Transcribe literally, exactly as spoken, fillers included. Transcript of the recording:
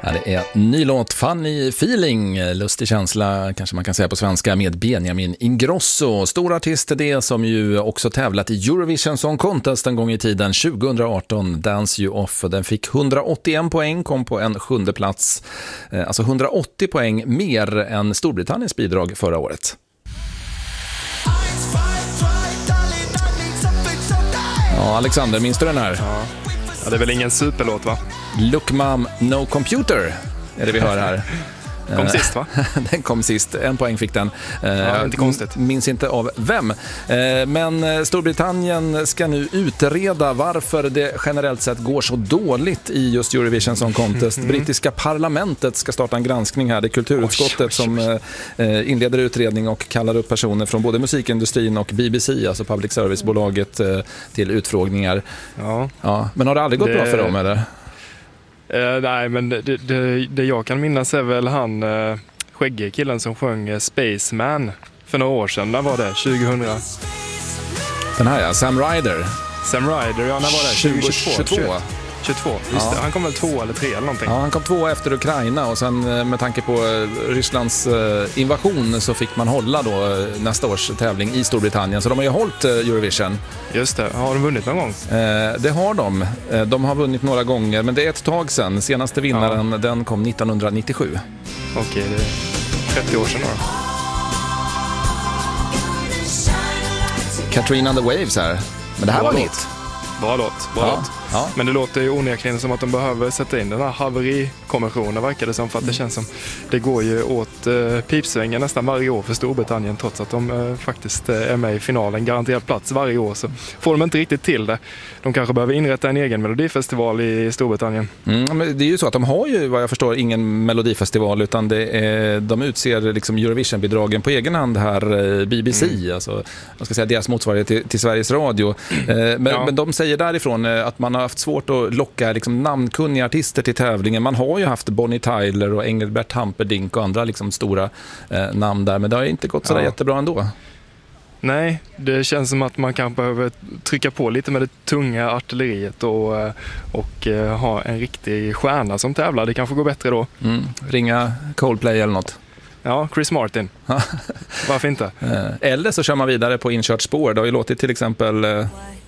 Ja, det är ny låt, Funny Feeling, lustig känsla kanske man kan säga på svenska, med Benjamin Ingrosso. Stor artist är det, som ju också tävlat i Eurovision Song Contest en gång i tiden, tjugohundraarton, Dance You Off. Den fick hundraåttioen poäng, kom på en sjunde plats. Alltså hundraåttio poäng mer än Storbritanniens bidrag förra året. Ja, Alexander, minns du den här? Ja. Ja, det är väl ingen superlåt, va? Look Mom, No Computer är det vi hör här. Kom sist, va? Den kom sist, en poäng fick den. Ja, inte konstigt. Minns inte av vem. Men Storbritannien ska nu utreda varför det generellt sett går så dåligt i just Eurovision Song Contest. Mm. Brittiska parlamentet ska starta en granskning här. Det är kulturutskottet oj, oj, oj. som inleder utredning och kallar upp personer från både musikindustrin och B B C, alltså public service-bolaget, till utfrågningar. Ja. Ja. Men har det aldrig gått det... bra för dem, eller? Uh, nej, men det, det, det jag kan minnas är väl han uh, skäggig killen som sjöng uh, Spaceman för några år sedan. När var det? tjugohundra? Den här, ja. Sam Ryder. Sam Ryder, ja. När var det? tjugohundratjugotvå. tjugotvå, just ja. Det. Han kom väl två eller tre eller någonting. Ja, han kom två efter Ukraina, och sen med tanke på Rysslands invasion så fick man hålla då nästa års tävling i Storbritannien. Så de har ju hållit Eurovision. Just det. Har de vunnit någon gång? Eh, det har de. De har vunnit några gånger, men det är ett tag sedan. Senaste vinnaren, ja. Den kom nittonhundranittiosju. Okej, det är trettio år sedan då. Katrina and the Waves här. Men det här bra var låt. nytt. Bra låt, bra ja. låt. Ja. Men det låter ju onekligen som att de behöver sätta in den här haverikommissionen, verkar det som, för att det känns som det går ju åt eh, pipsvängen nästan varje år för Storbritannien, trots att de eh, faktiskt eh, är med i finalen, garanterad plats varje år, så får de inte riktigt till det. De kanske behöver inrätta en egen melodifestival i Storbritannien. Mm, men det är ju så att de har ju, vad jag förstår, ingen melodifestival, utan det är, de utser liksom Eurovision-bidragen på egen hand här, B B C, mm. alltså jag ska säga deras motsvarighet till, till Sveriges Radio. Eh, men, ja. men de säger därifrån att man har haft svårt att locka liksom namnkunniga artister till tävlingen. Man har ju haft Bonnie Tyler och Engelbert Humperdinck och andra liksom stora eh, namn där, men det har inte gått så ja. jättebra ändå. Nej, det känns som att man kan behöva trycka på lite med det tunga artilleriet och, och uh, ha en riktig stjärna som tävlar. Det kanske går bättre då. Mm. Ringa Coldplay eller något. Ja, Chris Martin. Varför inte? Eller så kör man vidare på inkört spår. Det har ju låtit till exempel